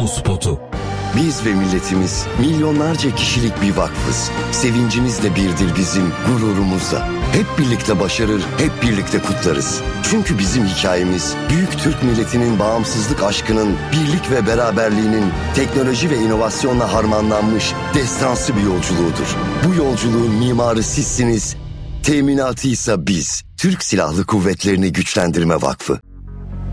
kamu spotu. Biz ve milletimiz milyonlarca kişilik bir vakfız. Sevincimiz de birdir bizim, gururumuz da. Hep birlikte başarır, hep birlikte kutlarız. Çünkü bizim hikayemiz, büyük Türk milletinin bağımsızlık aşkının, birlik ve beraberliğinin teknoloji ve inovasyonla harmanlanmış destansı bir yolculuğudur. Bu yolculuğun mimarı sizsiniz, teminatıysa biz. Türk Silahlı Kuvvetleri'ni Güçlendirme Vakfı.